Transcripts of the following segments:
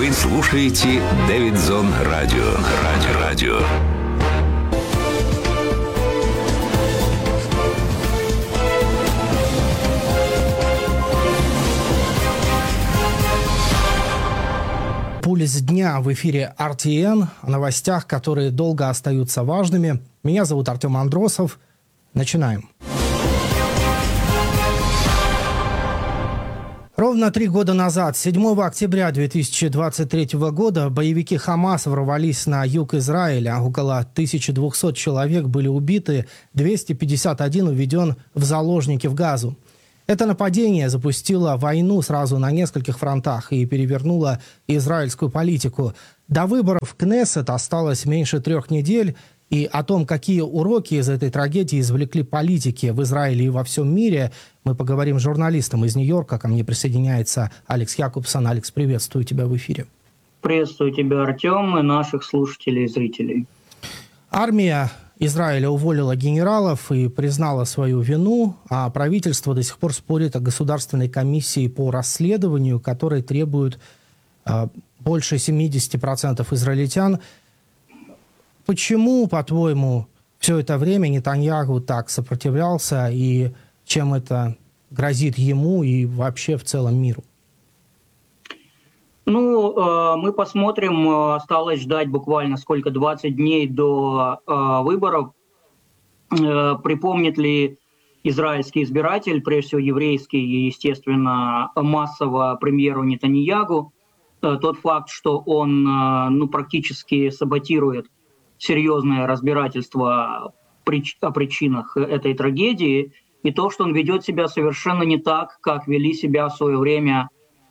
Вы слушаете Дэвидзон Радио. Пульс дня в эфире RTN, о новостях, которые долго остаются важными. Меня зовут Артем Андросов. Начинаем. Ровно 3 года назад, 7 октября 2023 года, боевики Хамас ворвались на юг Израиля. Около 1200 человек были убиты, 251 уведен в заложники в Газу. Это нападение запустило войну сразу на нескольких фронтах и перевернуло израильскую политику. До выборов в Кнессет осталось меньше 3 недель, и о том, какие уроки из этой трагедии извлекли политики в Израиле и во всем мире, мы поговорим с журналистом из Нью-Йорка. Ко мне присоединяется Алекс Якубсон. Алекс, приветствую тебя в эфире. Приветствую тебя, Артем, и наших слушателей и зрителей. Армия Израиля уволила генералов и признала свою вину, а правительство до сих пор спорит о государственной комиссии по расследованию, которой требуют больше 70% израильтян. Почему, по-твоему, все это время Нетаньяху так сопротивлялся, и чем это грозит ему и вообще в целом миру? Мы посмотрим, осталось ждать буквально 20 дней до выборов. Припомнит ли израильский избиратель, прежде всего еврейский и, естественно, массово премьеру Нетаньяху, тот факт, что он практически саботирует серьезное разбирательство о причинах этой трагедии, и то, что он ведет себя совершенно не так, как вели себя в свое время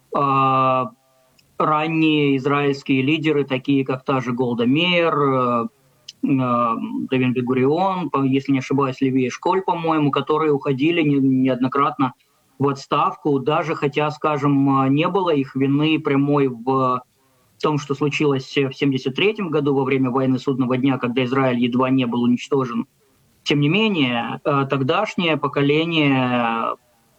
ранние израильские лидеры, такие как та же Голда Меир, Давид Бен-Гурион, если не ошибаюсь, Леви Эшколь, по-моему, которые уходили неоднократно в отставку, даже хотя, скажем, не было их вины прямой в том, что случилось в 1973 году во время войны Судного дня, когда Израиль едва не был уничтожен. Тем не менее, тогдашнее поколение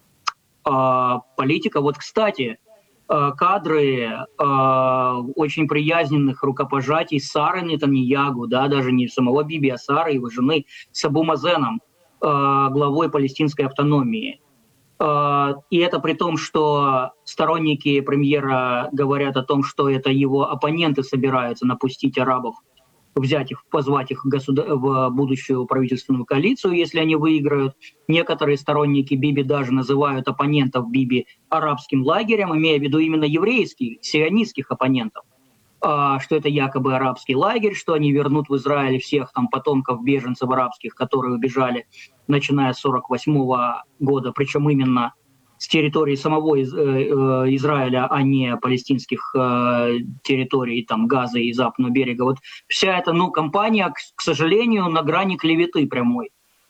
политиков, кстати, кадры очень приязненных рукопожатий с Сарой Нетаньяху, даже не самого Биби, а Сары, его жены, с Абу Мазеном, главой палестинской автономии. И это при том, что сторонники премьера говорят о том, что это его оппоненты собираются напустить арабов, позвать их в будущую правительственную коалицию, если они выиграют. Некоторые сторонники Биби даже называют оппонентов Биби арабским лагерем, имея в виду именно еврейских, сионистских оппонентов, что это якобы арабский лагерь, что они вернут в Израиль всех потомков беженцев арабских, которые убежали, начиная с 1948 года, причем именно с территории самого Израиля, а не палестинских территорий, Газа и Западного берега. Вся эта кампания, к сожалению, на грани клеветы прямой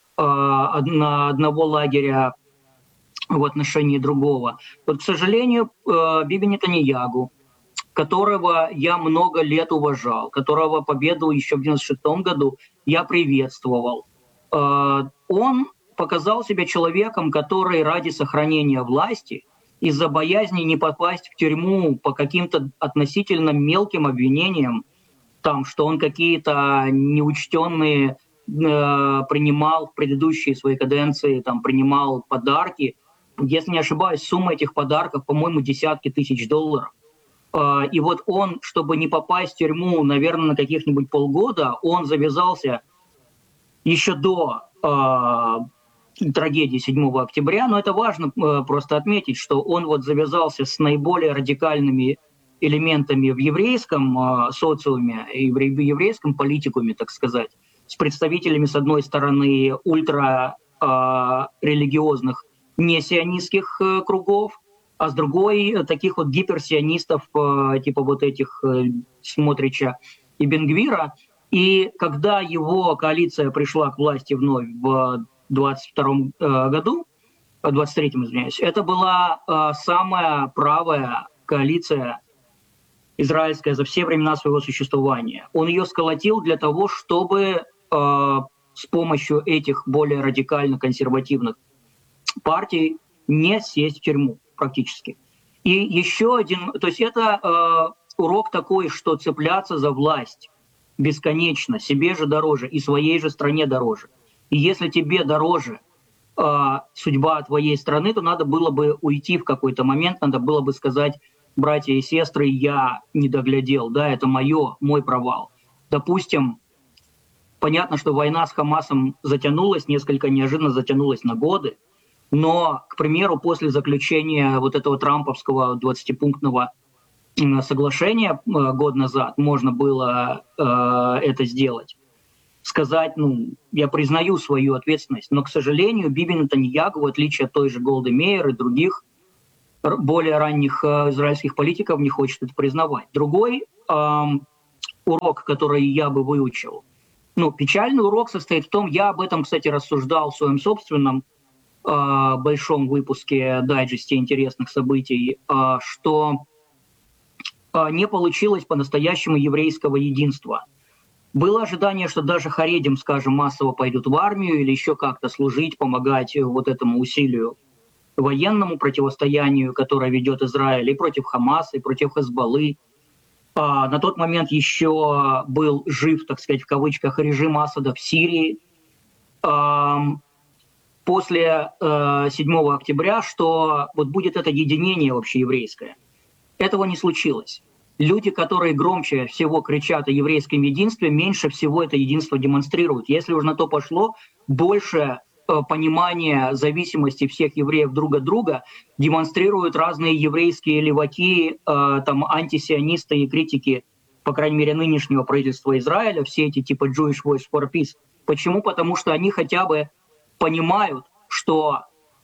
на одного лагеря в отношении другого. К сожалению, Биби Нетаньяху, которого я много лет уважал, которого победу еще в 1996 году я приветствовал, он показал себя человеком, который ради сохранения власти, из-за боязни не попасть в тюрьму по каким-то относительно мелким обвинениям, что он какие-то неучтенные принимал в предыдущие свои каденции, принимал подарки. Если не ошибаюсь, сумма этих подарков, по-моему, десятки тысяч $. И он, чтобы не попасть в тюрьму, наверное, на каких-нибудь полгода, он завязался еще до трагедии 7 октября, но это важно просто отметить, что он завязался с наиболее радикальными элементами в еврейском социуме и в еврейском политикуме, так сказать, с представителями, с одной стороны, ультрарелигиозных несионистских кругов, а с другой таких гиперсионистов, типа этих Смотрича и Бен-Гвира. И когда его коалиция пришла к власти вновь в 23-м, извиняюсь, это была самая правая коалиция израильская за все времена своего существования. Он ее сколотил для того, чтобы с помощью этих более радикально консервативных партий не сесть в тюрьму практически. И еще один, то есть это урок такой, что цепляться за власть бесконечно, себе же дороже и своей же стране дороже. И если тебе дороже судьба твоей страны, то надо было бы уйти в какой-то момент, надо было бы сказать: братья и сестры, я не доглядел, да, это мой провал. Допустим, понятно, что война с Хамасом затянулась, несколько неожиданно затянулась на годы, но, к примеру, после заключения вот этого трамповского 20-пунктного соглашения год назад можно было это сделать. Сказать, я признаю свою ответственность, но, к сожалению, Биби Нетаньяху, в отличие от той же Голды Меир и других более ранних израильских политиков, не хочет это признавать. Другой урок, который я бы выучил, печальный урок состоит в том, я об этом, кстати, рассуждал в своем собственном большом выпуске дайджесте интересных событий, что не получилось по-настоящему еврейского единства. Было ожидание, что даже харедим, скажем, массово пойдут в армию или еще как-то служить, помогать вот этому усилию военному противостоянию, которое ведет Израиль и против Хамаса, и против Хезболлы. На тот момент еще был жив, так сказать, в кавычках, режим Асада в Сирии. После 7 октября, что вот будет это единение общееврейское. Этого не случилось. Люди, которые громче всего кричат о еврейском единстве, меньше всего это единство демонстрируют. Если уж на то пошло, больше понимания зависимости всех евреев друг от друга демонстрируют разные еврейские леваки, антисионисты и критики, по крайней мере, нынешнего правительства Израиля, все эти типа Jewish Voice for Peace. Почему? Потому что они хотя бы понимают, что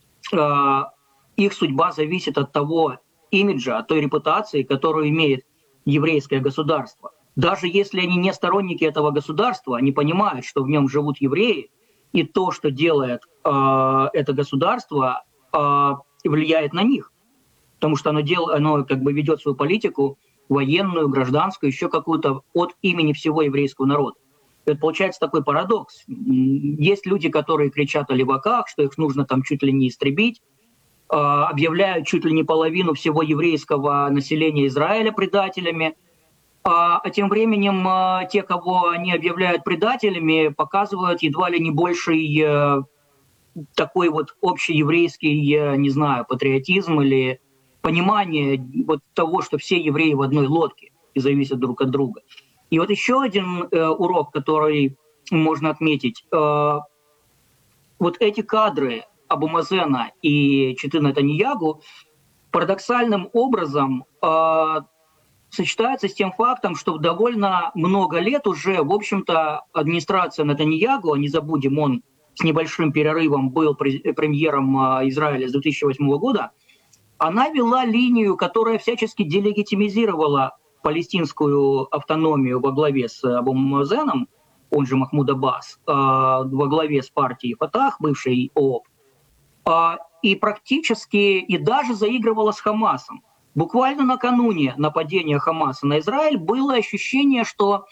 их судьба зависит от того имиджа, от той репутации, которую имеет еврейское государство. Даже если они не сторонники этого государства, они понимают, что в нем живут евреи, и то, что делает это государство, влияет на них. Потому что оно как бы ведет свою политику, военную, гражданскую, еще какую-то от имени всего еврейского народа. Это получается такой парадокс. Есть люди, которые кричат о леваках, что их нужно там чуть ли не истребить, объявляют чуть ли не половину всего еврейского населения Израиля предателями, а тем временем те, кого они объявляют предателями, показывают едва ли не больший такой вот общееврейский, не знаю, патриотизм или понимание вот того, что все евреи в одной лодке и зависят друг от друга. И вот еще один урок, который можно отметить. Вот эти кадры Абу Мазена и Читы Нетаньяху парадоксальным образом сочетаются с тем фактом, что довольно много лет уже, в общем-то, администрация Нетаньяху, не забудем, он с небольшим перерывом был премьером Израиля с 2008 года, она вела линию, которая всячески делегитимизировала палестинскую автономию во главе с Абу Мазеном, он же Махмуд Аббас, во главе с партией Фатах, бывшей ООП, и практически, и даже заигрывала с Хамасом. Буквально накануне нападения Хамаса на Израиль было ощущение, что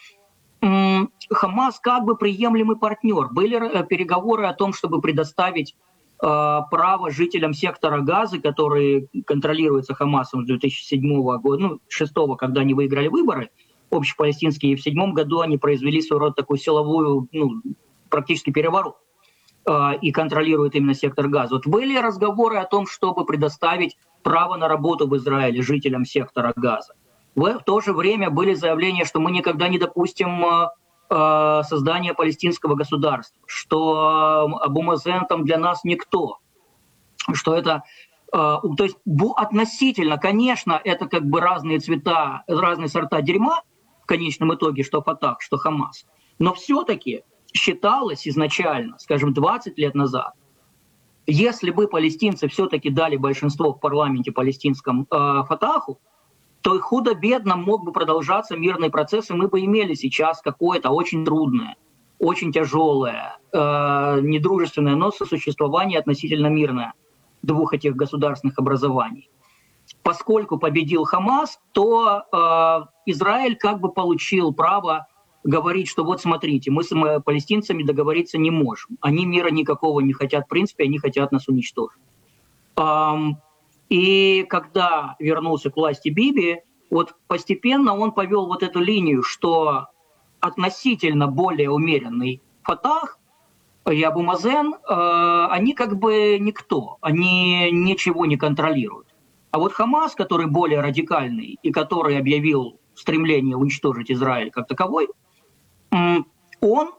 Хамас как бы приемлемый партнер. Были переговоры о том, чтобы предоставить право жителям сектора Газы, который контролируется Хамасом с 2007 года, 2006, когда они выиграли выборы общепалестинские, и в 2007 году они произвели своего рода такую силовую, практически переворот, и контролируют именно сектор Газа. Вот были разговоры о том, чтобы предоставить право на работу в Израиле жителям сектора Газа. В то же время были заявления, что мы никогда не допустим создания палестинского государства, что Абу Мазен там для нас никто, что это... То есть относительно, конечно, это как бы разные цвета, разные сорта дерьма в конечном итоге, что Фатах, что Хамас. Но все-таки считалось изначально, скажем, 20 лет назад, если бы палестинцы все-таки дали большинство в парламенте палестинском Фатаху, то худо-бедно мог бы продолжаться мирный процесс, и мы бы имели сейчас какое-то очень трудное, очень тяжелое, недружественное, но сосуществование относительно мирное двух этих государственных образований. Поскольку победил Хамас, то Израиль как бы получил право говорить, что вот смотрите, мы с палестинцами договориться не можем. Они мира никакого не хотят, в принципе, они хотят нас уничтожить. И когда вернулся к власти Биби, Вот постепенно он повел вот эту линию, что относительно более умеренный Фатах и Абу Мазен, они как бы никто, они ничего не контролируют. А вот Хамас, который более радикальный и который объявил стремление уничтожить Израиль как таковой, он,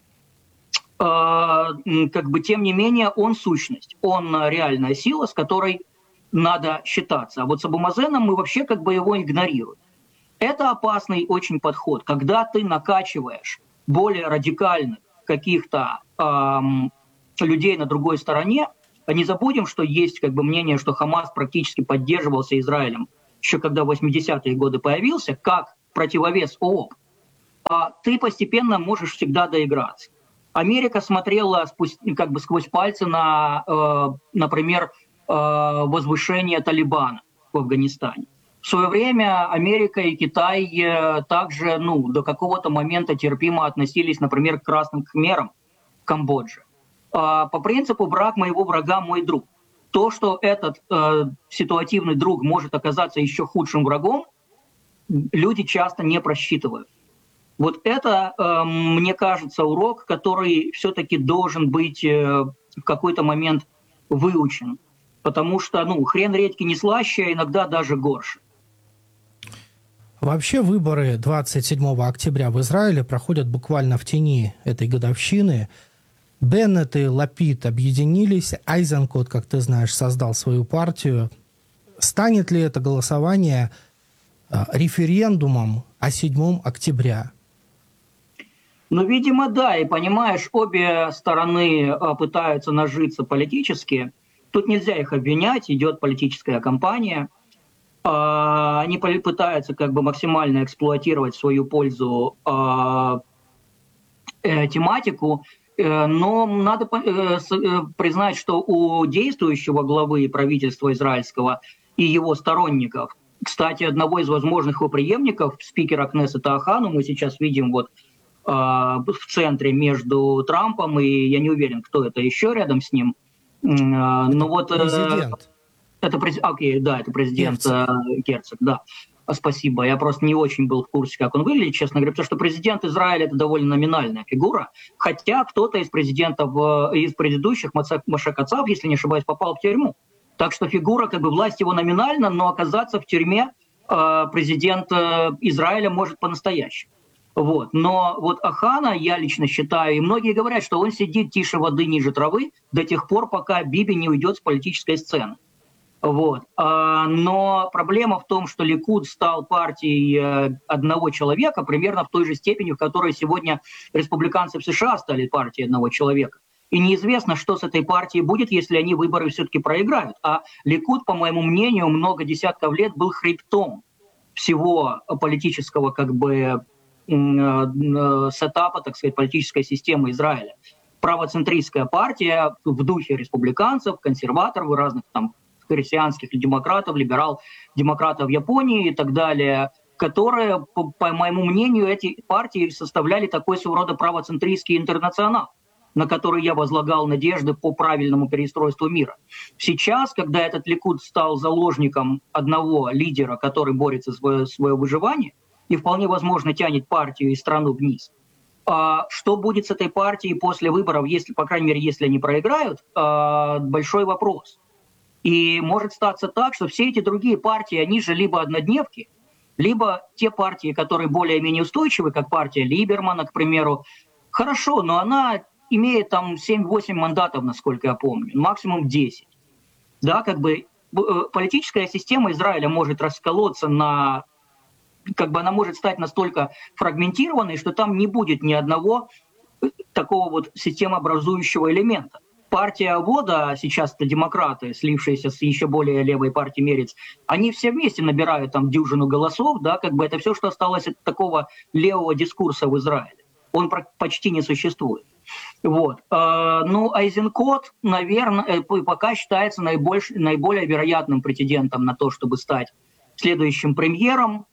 как бы, тем не менее, он сущность, он реальная сила, с которой надо считаться. А вот с Абу Мазеном мы вообще как бы его игнорируем. Это опасный очень подход, когда ты накачиваешь более радикальных каких-то людей на другой стороне. Не забудем, что есть как бы мнение, что Хамас практически поддерживался Израилем еще когда в 80-е годы появился, как противовес ООП. Ты постепенно можешь всегда доиграться. Америка смотрела как бы сквозь пальцы на, например, возвышение Талибана в Афганистане. В свое время Америка и Китай также до какого-то момента терпимо относились, например, к красным khmerам в Камбодже. По принципу «враг моего врага мой друг». То, что этот ситуативный друг может оказаться еще худшим врагом, люди часто не просчитывают. Вот это, мне кажется, урок, который все-таки должен быть в какой-то момент выучен. Потому что, хрен редьки не слаще, а иногда даже горше. Вообще выборы 27 октября в Израиле проходят буквально в тени этой годовщины. Беннет и Лапид объединились, Айзенкот, как ты знаешь, создал свою партию. Станет ли это голосование референдумом о 7 октября? Видимо, да. И понимаешь, обе стороны пытаются нажиться политически. Тут нельзя их обвинять, идет политическая кампания. Они пытаются как бы максимально эксплуатировать в свою пользу тематику. Но надо признать, что у действующего главы правительства израильского и его сторонников, кстати, одного из возможных его преемников, спикера Кнессета Ахану, мы сейчас видим вот в центре между Трампом и, я не уверен, кто это еще рядом с ним. Но вот президент. Это президент Герцог, да. Спасибо. Я просто не очень был в курсе, как он выглядит, честно говоря, потому что президент Израиля — это довольно номинальная фигура, хотя кто-то из президентов, из предыдущих, Моше Кацав, если не ошибаюсь, попал в тюрьму. Так что фигура, как бы власть его номинальна, но оказаться в тюрьме президент Израиля может по-настоящему. Вот. Но вот Ахана, я лично считаю, и многие говорят, что он сидит тише воды, ниже травы до тех пор, пока Биби не уйдет с политической сцены. Вот. Но проблема в том, что Ликуд стал партией одного человека примерно в той же степени, в которой сегодня республиканцы в США стали партией одного человека. И неизвестно, что с этой партией будет, если они выборы все-таки проиграют. А Ликуд, по моему мнению, много десятков лет был хребтом всего политического как бы сетапа, так сказать, политической системы Израиля. Правоцентристская партия в духе республиканцев, консерваторов, разных там христианских демократов, либерал-демократов Японии и так далее, которые, по моему мнению, эти партии составляли такой своего рода правоцентристский интернационал, на который я возлагал надежды по правильному переустройству мира. Сейчас, когда этот Ликуд стал заложником одного лидера, который борется за свое выживание и вполне возможно тянет партию и страну вниз, что будет с этой партией после выборов, если, по крайней мере, если они проиграют, большой вопрос. И может статься так, что все эти другие партии, они же либо однодневки, либо те партии, которые более-менее устойчивы, как партия Либермана, к примеру, хорошо, но она имеет там 7-8 мандатов, насколько я помню, максимум 10. Да, как бы политическая система Израиля может расколоться на... Как бы она может стать настолько фрагментированной, что там не будет ни одного такого вот системообразующего элемента. Партия Авода, сейчас это демократы, слившиеся с еще более левой партией Мерец, они все вместе набирают там дюжину голосов, да, как бы это все, что осталось от такого левого дискурса в Израиле. Он почти не существует. Вот. Айзенкот, наверное, пока считается наиболее вероятным претендентом на то, чтобы стать следующим премьером.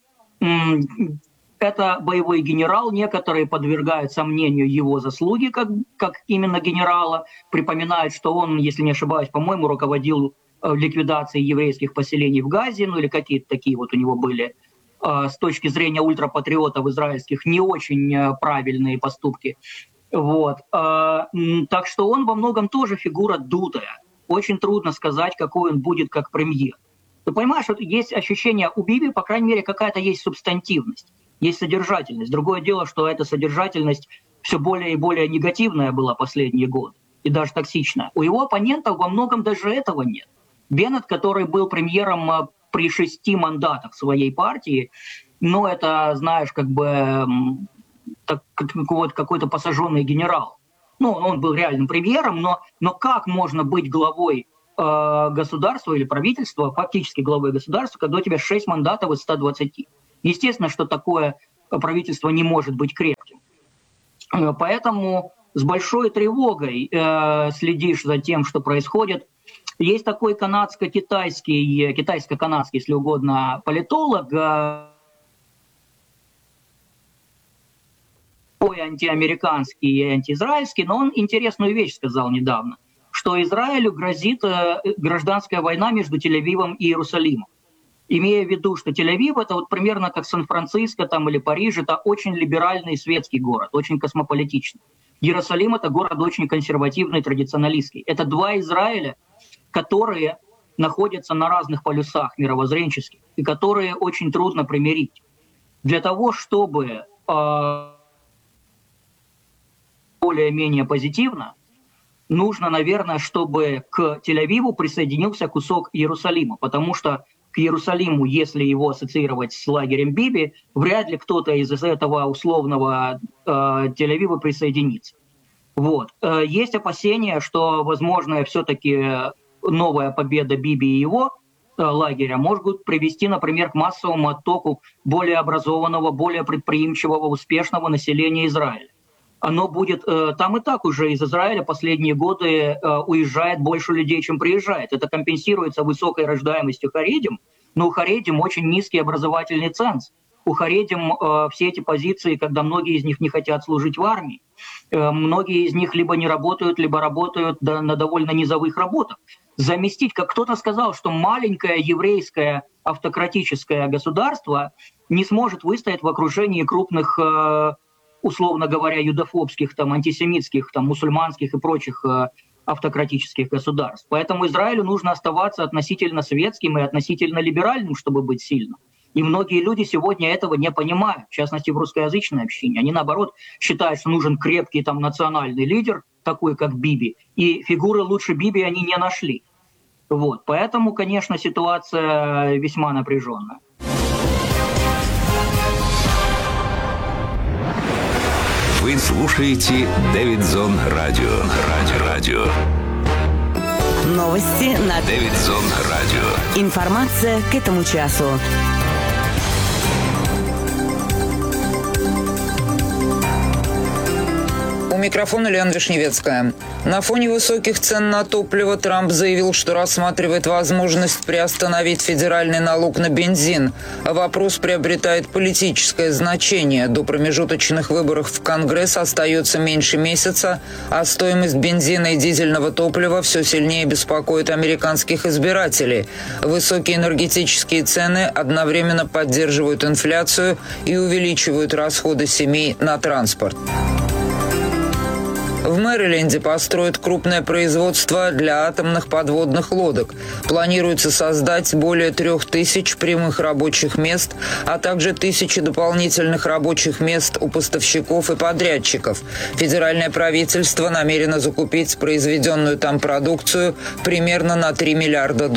Это боевой генерал, некоторые подвергают сомнению его заслуги как именно генерала, припоминают, что он, если не ошибаюсь, по-моему, руководил ликвидацией еврейских поселений в Газе, или какие-то такие вот у него были с точки зрения ультрапатриотов израильских не очень правильные поступки. Вот. Так что он во многом тоже фигура дутая. Очень трудно сказать, какой он будет как премьер. Ты понимаешь, вот есть ощущение у Биби, по крайней мере, какая-то есть субстантивность, есть содержательность. Другое дело, что эта содержательность все более и более негативная была последние годы, и даже токсичная. У его оппонентов во многом даже этого нет. Беннет, который был премьером при 6 мандатах своей партии, но это, знаешь, как бы вот какой-то посаженный генерал. Ну, он был реальным премьером, но как можно быть главой государства или правительства, фактически главой государства, когда у тебя 6 мандатов из 120? Естественно, что такое правительство не может быть крепким. Поэтому с большой тревогой следишь за тем, что происходит. Есть такой китайско-канадский, если угодно, политолог, антиамериканский и антиизраильский, но он интересную вещь сказал недавно, что Израилю грозит гражданская война между Тель-Авивом и Иерусалимом. Имея в виду, что Тель-Авив — это вот примерно как Сан-Франциско там, или Париж, это очень либеральный светский город, очень космополитичный. Иерусалим — это город очень консервативный, традиционалистский. Это два Израиля, которые находятся на разных полюсах мировоззренческих и которые очень трудно примирить. Для того, чтобы более-менее позитивно, нужно, наверное, чтобы к Тель-Авиву присоединился кусок Иерусалима, потому что к Иерусалиму, если его ассоциировать с лагерем Биби, вряд ли кто-то из этого условного Тель-Авива присоединится. Вот. Есть опасения, что, возможно, все-таки новая победа Биби и его лагеря может привести, например, к массовому оттоку более образованного, более предприимчивого, успешного населения Израиля. Оно будет там и так уже из Израиля последние годы уезжает больше людей, чем приезжает. Это компенсируется высокой рождаемостью харидим, но у харидим очень низкий образовательный ценз. У харидим все эти позиции, когда многие из них не хотят служить в армии, многие из них либо не работают, либо работают на довольно низовых работах. Заместить, как кто-то сказал, что маленькое еврейское автократическое государство не сможет выстоять в окружении крупных, условно говоря, юдофобских, там, антисемитских, там, мусульманских и прочих автократических государств. Поэтому Израилю нужно оставаться относительно светским и относительно либеральным, чтобы быть сильным. И многие люди сегодня этого не понимают, в частности в русскоязычной общине. Они, наоборот, считают, что нужен крепкий там, национальный лидер, такой как Биби, и фигуры лучше Биби они не нашли. Вот. Поэтому, конечно, ситуация весьма напряженная. Вы слушаете Дэвидзон Радио. Радио. Новости на Дэвидзон Радио. Информация к этому часу. У микрофона Лена Вишневецкая. На фоне высоких цен на топливо Трамп заявил, что рассматривает возможность приостановить федеральный налог на бензин. Вопрос приобретает политическое значение. До промежуточных выборов в Конгресс остается меньше месяца, а стоимость бензина и дизельного топлива все сильнее беспокоит американских избирателей. Высокие энергетические цены одновременно поддерживают инфляцию и увеличивают расходы семей на транспорт. В Мэриленде построят крупное производство для атомных подводных лодок. Планируется создать более 3000 прямых рабочих мест, а также 1000 дополнительных рабочих мест у поставщиков и подрядчиков. Федеральное правительство намерено закупить произведенную там продукцию примерно на $3 миллиарда.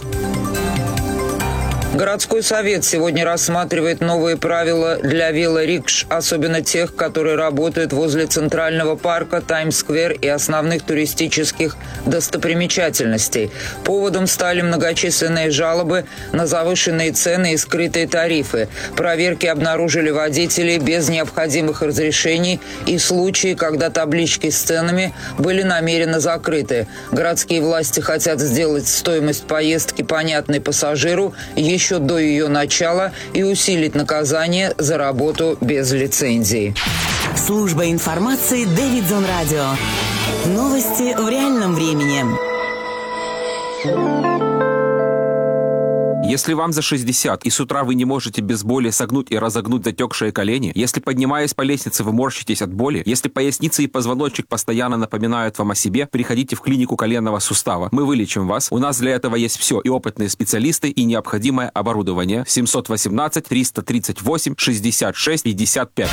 Городской совет сегодня рассматривает новые правила для велорикш, особенно тех, которые работают возле Центрального парка, Таймс-сквер и основных туристических достопримечательностей. Поводом стали многочисленные жалобы на завышенные цены и скрытые тарифы. Проверки обнаружили водителей без необходимых разрешений и случаи, когда таблички с ценами были намеренно закрыты. Городские власти хотят сделать стоимость поездки понятной пассажиру еще до ее начала и усилить наказание за работу без лицензии. Служба информации Дэвидзон Радио. Новости в реальном времени. Если вам за 60 и с утра вы не можете без боли согнуть и разогнуть затекшие колени, если, поднимаясь по лестнице, вы морщитесь от боли, если поясница и позвоночник постоянно напоминают вам о себе, приходите в клинику коленного сустава. Мы вылечим вас. У нас для этого есть все: и опытные специалисты, и необходимое оборудование. 718 338 66 55.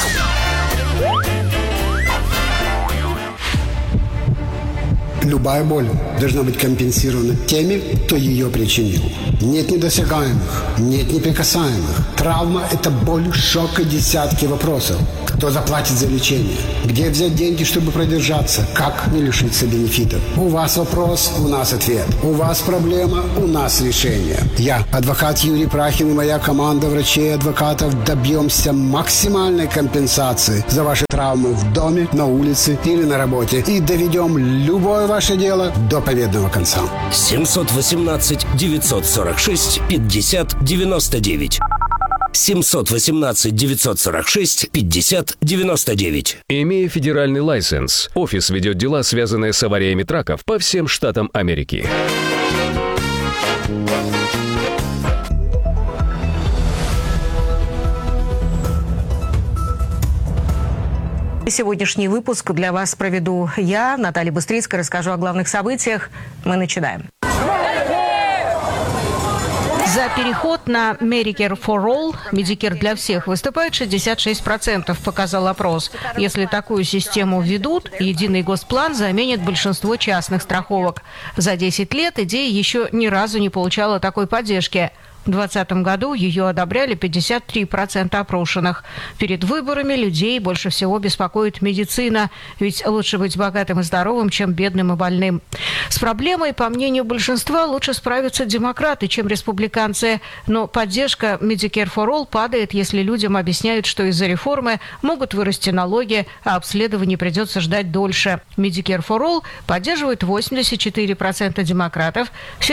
Любая боль должна быть компенсирована теми, кто ее причинил. Нет недосягаемых, нет неприкасаемых. Травма – это боль, шок и десятки вопросов. Кто заплатит за лечение? Где взять деньги, чтобы продержаться? Как не лишиться бенефитов? У вас вопрос, у нас ответ. У вас проблема, у нас решение. Я, адвокат Юрий Прахин, и моя команда врачей и адвокатов добьемся максимальной компенсации за ваши травмы в доме, на улице или на работе. И доведем любое ваше дело до победного конца. 718 946 50 99. 718 946 50 99. Имея федеральный лайсенс, офис ведет дела, связанные с авариями траков по всем штатам Америки. Сегодняшний выпуск для вас проведу я, Наталья Быстрицкая, расскажу о главных событиях. Мы начинаем. За переход на Medicare for All, Medicare для всех, выступает 66%, показал опрос. Если такую систему введут, единый госплан заменит большинство частных страховок. За 10 лет идея еще ни разу не получала такой поддержки. В 2020 году ее одобряли 53% опрошенных. Перед выборами людей больше всего беспокоит медицина, ведь лучше быть богатым и здоровым, чем бедным и больным. С проблемой, по мнению большинства, лучше справятся демократы, чем республиканцы. Но поддержка Medicare for All падает, если людям объясняют, что из-за реформы могут вырасти налоги, а обследований придется ждать дольше. Medicare for All поддерживают 84% демократов,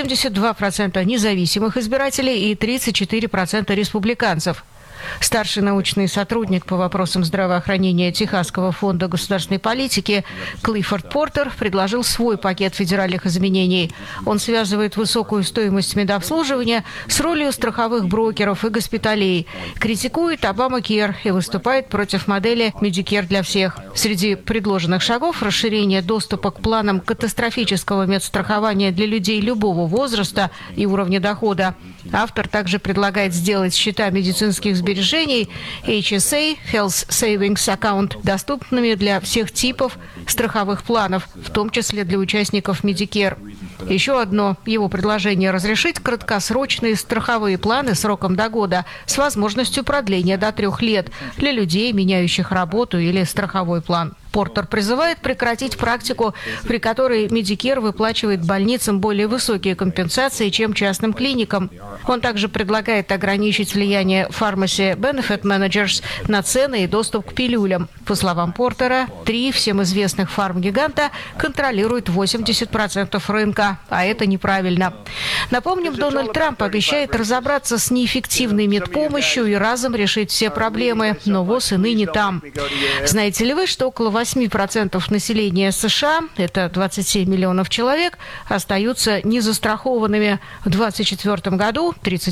72% независимых избирателей и 34% республиканцев. Старший научный сотрудник по вопросам здравоохранения Техасского фонда государственной политики Клиффорд Портер предложил свой пакет федеральных изменений. Он связывает высокую стоимость медобслуживания с ролью страховых брокеров и госпиталей, критикует Обамакер и выступает против модели Medicare для всех. Среди предложенных шагов расширение доступа к планам катастрофического медстрахования для людей любого возраста и уровня дохода. Автор также предлагает сделать счета медицинских сбережений HSA, Health Savings Account, доступными для всех типов страховых планов, в том числе для участников Medicare. Еще одно его предложение – разрешить краткосрочные страховые планы сроком до года с возможностью продления до 3 лет для людей, меняющих работу или страховой план. Портер призывает прекратить практику, при которой Medicare выплачивает больницам более высокие компенсации, чем частным клиникам. Он также предлагает ограничить влияние Pharmacy Benefit Managers на цены и доступ к пилюлям. По словам Портера, 3 всем известных фармгиганта контролируют 80% рынка, а это неправильно. Напомним, Дональд Трамп обещает разобраться с неэффективной медпомощью и разом решить все проблемы, но ВОЗ и ныне там. Знаете ли вы, что около 8% населения США, это 27 миллионов человек, остаются незастрахованными. В 2024 году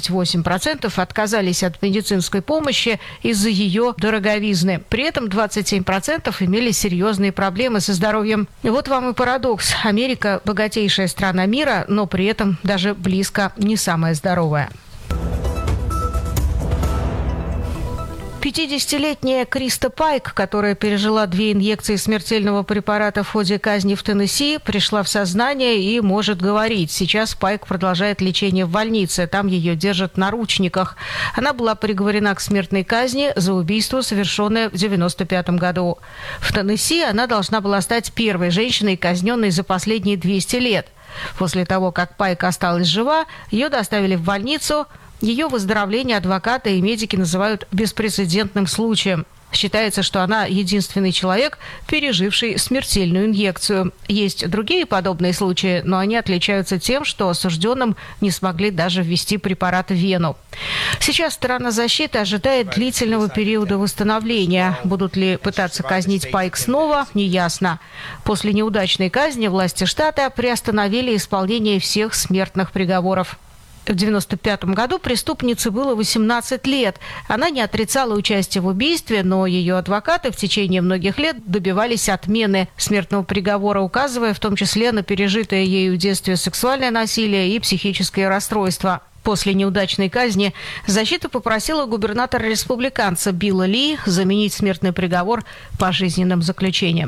38% отказались от медицинской помощи из-за ее дороговизны. При этом 27% имели серьезные проблемы со здоровьем. И вот вам и парадокс. Америка – богатейшая страна мира, но при этом даже близко не самая здоровая. 50-летняя Криста Пайк, которая пережила 2 инъекции смертельного препарата в ходе казни в Теннесси, пришла в сознание и может говорить. Сейчас Пайк продолжает лечение в больнице. Там ее держат в наручниках. Она была приговорена к смертной казни за убийство, совершенное в 1995 году. В Теннесси она должна была стать первой женщиной, казненной за последние 200 лет. После того, как Пайк осталась жива, ее доставили в больницу. Ее выздоровление адвокаты и медики называют беспрецедентным случаем. Считается, что она единственный человек, переживший смертельную инъекцию. Есть другие подобные случаи, но они отличаются тем, что осужденным не смогли даже ввести препарат в вену. Сейчас сторона защиты ожидает длительного периода восстановления. Будут ли пытаться казнить Пайк снова, неясно. После неудачной казни власти штата приостановили исполнение всех смертных приговоров. В 1995 году преступнице было 18 лет. Она не отрицала участие в убийстве, но ее адвокаты в течение многих лет добивались отмены смертного приговора, указывая в том числе на пережитое ею в детстве сексуальное насилие и психические расстройства. После неудачной казни защита попросила губернатора-республиканца Билла Ли заменить смертный приговор пожизненным заключением.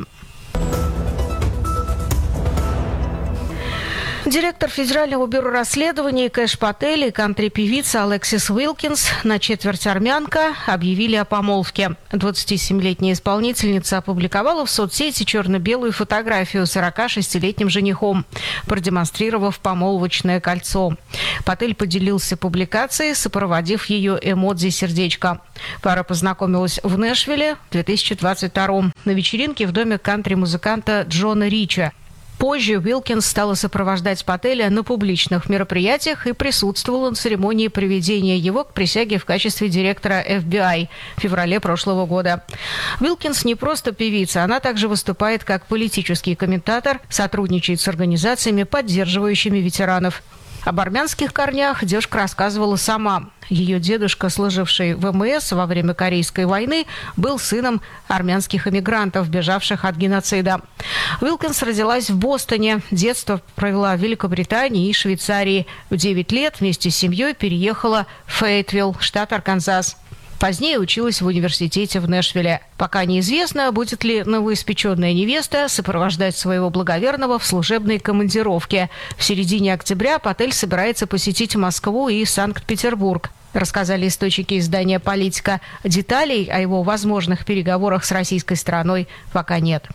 Директор Федерального бюро расследований Кэш Патель и кантри-певица Алексис Уилкинс, на четверть армянка, объявили о помолвке. 27-летняя исполнительница опубликовала в соцсети черно-белую фотографию с 46-летним женихом, продемонстрировав помолвочное кольцо. Патель поделился публикацией, сопроводив ее эмодзи сердечко. Пара познакомилась в Нэшвилле в 2022 на вечеринке в доме кантри-музыканта Джона Рича. Позже Уилкинс стала сопровождать Пателя на публичных мероприятиях и присутствовала на церемонии приведения его к присяге в качестве директора FBI в феврале прошлого года. Уилкинс не просто певица, она также выступает как политический комментатор, сотрудничает с организациями, поддерживающими ветеранов. Об армянских корнях девушка рассказывала сама. Ее дедушка, служивший в МС во время Корейской войны, был сыном армянских эмигрантов, бежавших от геноцида. Уилкинс родилась в Бостоне. Детство провела в Великобритании и Швейцарии. В 9 лет вместе с семьей переехала в Фейтвилл, штат Арканзас. Позднее училась в университете в Нэшвилле. Пока неизвестно, будет ли новоиспеченная невеста сопровождать своего благоверного в служебной командировке. В середине октября Патель собирается посетить Москву и Санкт-Петербург, рассказали источники издания «Политика». Деталей о его возможных переговорах с российской стороной пока нет.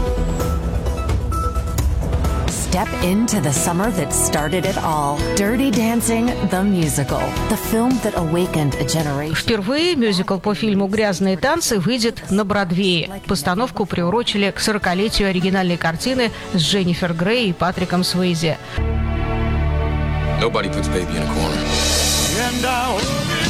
Step into the summer that started it all. Dirty Dancing, the musical. The film that awakened a generation. Впервые мюзикл по фильму «Грязные танцы» выйдет на Бродвее. Постановку приурочили к 40-летию оригинальной картины с Дженнифер Грей и Патриком Суэйзи. Nobody puts baby in a corner.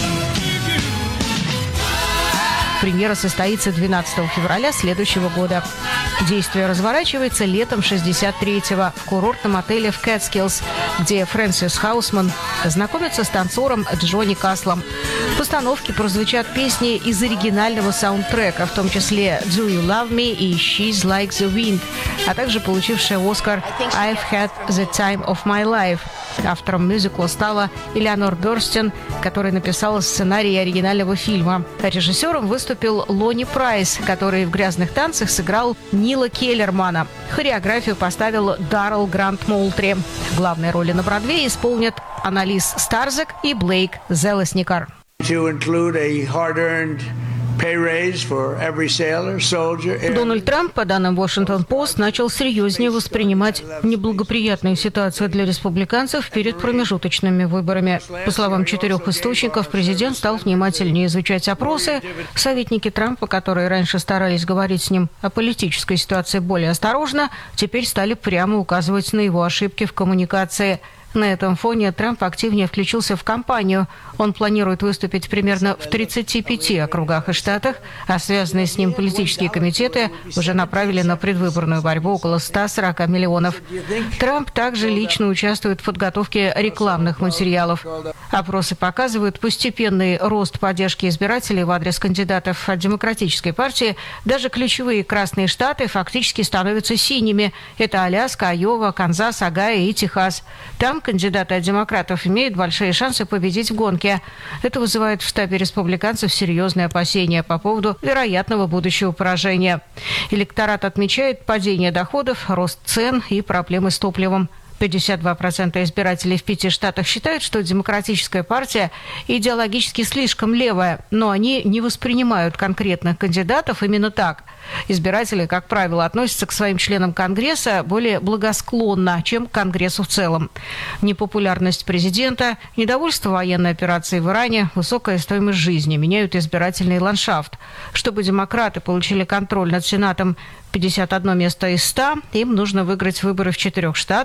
Премьера состоится 12 февраля следующего года. Действие разворачивается летом 63-го в курортном отеле в Кэтскиллс, где Фрэнсис Хаусман знакомится с танцором Джонни Каслом. В постановке прозвучат песни из оригинального саундтрека, в том числе «Do You Love Me» и «She's Like the Wind», а также получившая «Оскар» «I've Had the Time of My Life». Автором мюзикла стала Элеонор Бёрстин, которая написала сценарий оригинального фильма. Режиссером выступил Лони Прайс, который в «Грязных танцах» сыграл Нила Келлермана. Хореографию поставил Даррелл Грант Моултри. Главные роли на Бродвее исполнят Аналис Старзек и Блейк Зелесникар. Дональд Трамп, по данным Washington-Post, начал серьезнее воспринимать неблагоприятную ситуацию для республиканцев перед промежуточными выборами. По словам 4 источников, президент стал внимательнее изучать опросы. Советники Трампа, которые раньше старались говорить с ним о политической ситуации более осторожно, теперь стали прямо указывать на его ошибки в коммуникации. На этом фоне Трамп активнее включился в кампанию. Он планирует выступить примерно в 35 округах и штатах, а связанные с ним политические комитеты уже направили на предвыборную борьбу около 140 миллионов. Трамп также лично участвует в подготовке рекламных материалов. Опросы показывают постепенный рост поддержки избирателей в адрес кандидатов от Демократической партии. Даже ключевые красные штаты фактически становятся синими. Это Аляска, Айова, Канзас, Огайо и Техас. Там кандидаты от демократов имеют большие шансы победить в гонке. Это вызывает в штабе республиканцев серьезные опасения по поводу вероятного будущего поражения. Электорат отмечает падение доходов, рост цен и проблемы с топливом. 52% избирателей в 5 штатах считают, что Демократическая партия идеологически слишком левая, но они не воспринимают конкретных кандидатов именно так. Избиратели, как правило, относятся к своим членам Конгресса более благосклонно, чем к Конгрессу в целом. Непопулярность президента, недовольство военной операцией в Иране, высокая стоимость жизни меняют избирательный ландшафт. Чтобы демократы получили контроль над Сенатом 51 место из 100, им нужно выиграть выборы в 4 штатах и сохранить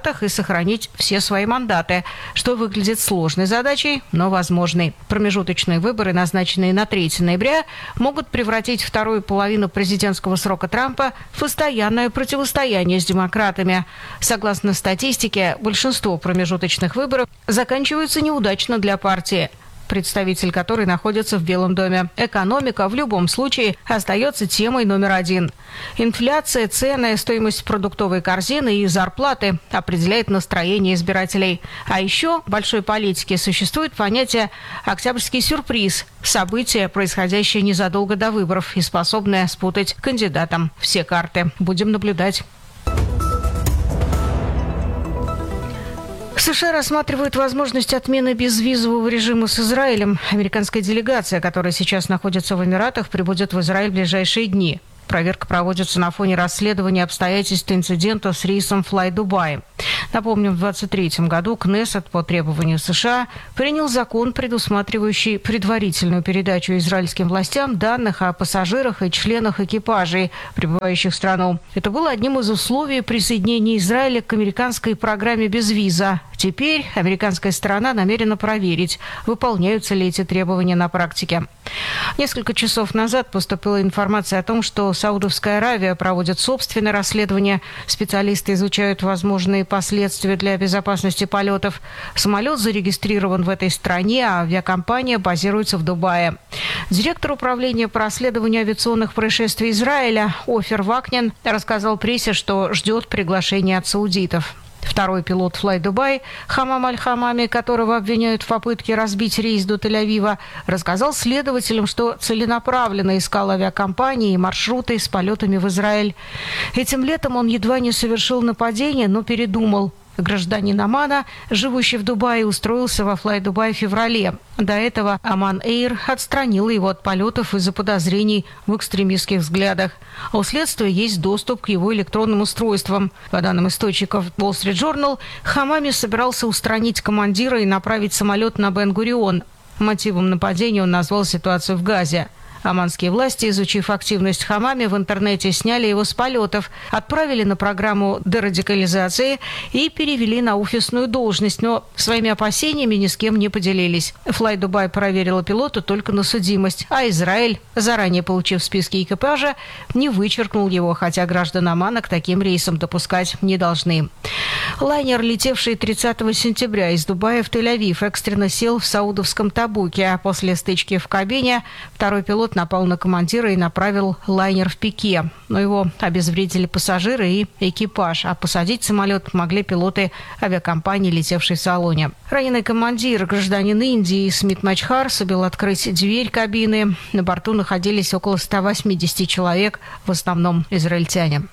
сохранить все свои мандаты, что выглядит сложной задачей, но возможной. Промежуточные выборы, назначенные на 3 ноября, могут превратить вторую половину президентского срока Трампа в постоянное противостояние с демократами. Согласно статистике, большинство промежуточных выборов заканчиваются неудачно для партии, представитель которой находится в Белом доме. Экономика в любом случае остается темой номер один. Инфляция, цены, стоимость продуктовой корзины и зарплаты определяет настроение избирателей. А еще в большой политике существует понятие «октябрьский сюрприз» – событие, происходящее незадолго до выборов и способное спутать кандидатам все карты. Будем наблюдать. США рассматривают возможность отмены безвизового режима с Израилем. Американская делегация, которая сейчас находится в Эмиратах, прибудет в Израиль в ближайшие дни. Проверка проводится на фоне расследования обстоятельств инцидента с рейсом Fly Dubai. Напомним, в 2023 году Кнессет по требованию США принял закон, предусматривающий предварительную передачу израильским властям данных о пассажирах и членах экипажей, прибывающих в страну. Это было одним из условий присоединения Израиля к американской программе безвиза. Теперь американская сторона намерена проверить, выполняются ли эти требования на практике. Несколько часов назад поступила информация о том, что Саудовская Аравия проводит собственное расследование. Специалисты изучают возможные последствия для безопасности полетов. Самолет зарегистрирован в этой стране, а авиакомпания базируется в Дубае. Директор управления по расследованию авиационных происшествий Израиля Офер Вакнин рассказал прессе, что ждет приглашения от саудитов. Второй пилот Fly Dubai, Хамам Аль-Хамами, которого обвиняют в попытке разбить рейс до Тель-Авива, рассказал следователям, что целенаправленно искал авиакомпании и маршруты с полетами в Израиль. Этим летом он едва не совершил нападение, но передумал. Гражданин Омана, живущий в Дубае, устроился во Fly Dubai в феврале. До этого Оман Эйр отстранила его от полетов из-за подозрений в экстремистских взглядах. У следствия есть доступ к его электронным устройствам. По данным источников Wall Street Journal, Хамами собирался устранить командира и направить самолет на Бен-Гурион. Мотивом нападения он назвал ситуацию в Газе. Оманские власти, изучив активность Хамами в интернете, сняли его с полетов, отправили на программу дерадикализации и перевели на офисную должность, но своими опасениями ни с кем не поделились. Fly Dubai проверила пилота только на судимость, а Израиль, заранее получив списки экипажа, не вычеркнул его, хотя граждан Омана к таким рейсам допускать не должны. Лайнер, летевший 30 сентября из Дубая в Тель-Авив, экстренно сел в саудовском Табуке, а после стычки в кабине второй пилот напал на командира и направил лайнер в пике. Но его обезвредили пассажиры и экипаж, а посадить самолет могли пилоты авиакомпании, летевшей в салоне. Раненый командир, гражданин Индии Смит Мачхар, сумел открыть дверь кабины. На борту находились около 180 человек, в основном израильтяне.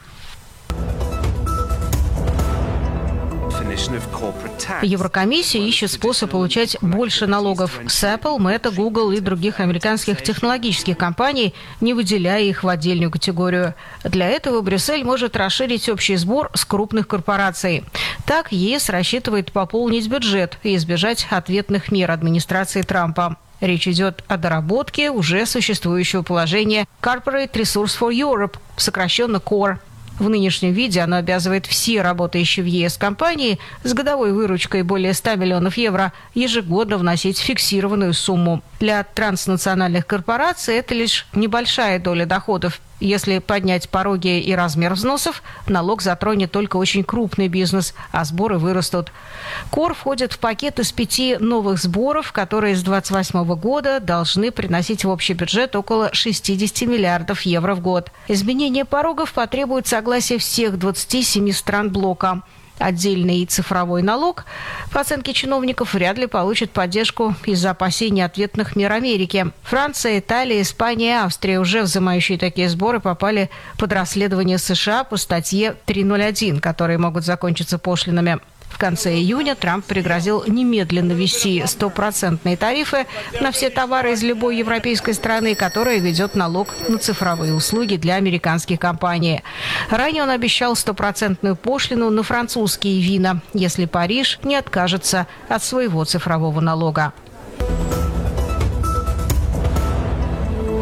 Еврокомиссия ищет способ получать больше налогов с Apple, Meta, Google и других американских технологических компаний, не выделяя их в отдельную категорию. Для этого Брюссель может расширить общий сбор с крупных корпораций. Так, ЕС рассчитывает пополнить бюджет и избежать ответных мер администрации Трампа. Речь идет о доработке уже существующего положения Corporate Resource for Europe, сокращенно CORE. В нынешнем виде оно обязывает все работающие в ЕС компании с годовой выручкой более 100 миллионов евро ежегодно вносить фиксированную сумму. Для транснациональных корпораций это лишь небольшая доля доходов. Если поднять пороги и размер взносов, налог затронет только очень крупный бизнес, а сборы вырастут. КОР входит в пакет из 5 новых сборов, которые с 2028 года должны приносить в общий бюджет около 60 миллиардов евро в год. Изменение порогов потребует согласия всех 27 стран блока. Отдельный цифровой налог, по оценке чиновников, вряд ли получит поддержку из-за опасений ответных мер Америки. Франция, Италия, Испания и Австрия, уже взимающие такие сборы, попали под расследование США по статье 301, которые могут закончиться пошлинами. В конце июня Трамп пригрозил немедленно ввести 100% тарифы на все товары из любой европейской страны, которая ведет налог на цифровые услуги для американских компаний. Ранее он обещал 100% пошлину на французские вина, если Париж не откажется от своего цифрового налога.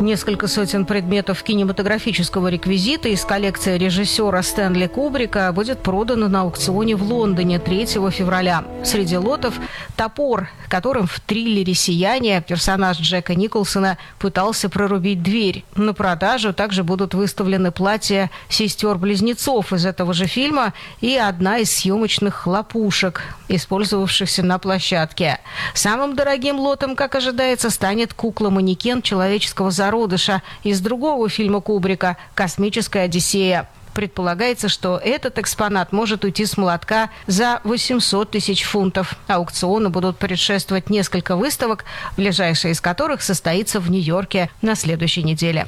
Несколько сотен предметов кинематографического реквизита из коллекции режиссера Стэнли Кубрика будет продано на аукционе в Лондоне 3 февраля. Среди лотов топор, которым в триллере «Сияние» персонаж Джека Николсона пытался прорубить дверь. На продажу также будут выставлены платья сестер-близнецов из этого же фильма и одна из съемочных хлопушек, использовавшихся на площадке. Самым дорогим лотом, как ожидается, станет кукла-манекен человеческого зародыша из другого фильма Кубрика «Космическая Одиссея». Предполагается, что этот экспонат может уйти с молотка за 800 тысяч фунтов. Аукциону будут предшествовать несколько выставок, ближайшая из которых состоится в Нью-Йорке на следующей неделе.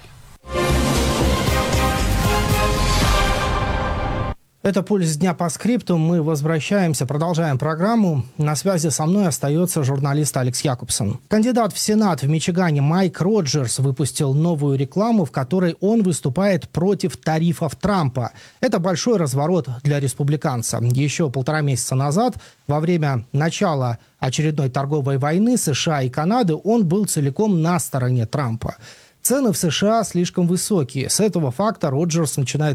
Это «Пульс дня» по скрипту. Мы возвращаемся, продолжаем программу. На связи со мной остается журналист Алекс Якубсон. Кандидат в Сенат в Мичигане Майк Роджерс выпустил новую рекламу, в которой он выступает против тарифов Трампа. Это большой разворот для республиканца. Еще 1,5 месяца назад, во время начала очередной торговой войны США и Канады, он был целиком на стороне Трампа. Цены в США слишком высокие. С этого факта Роджерс начинает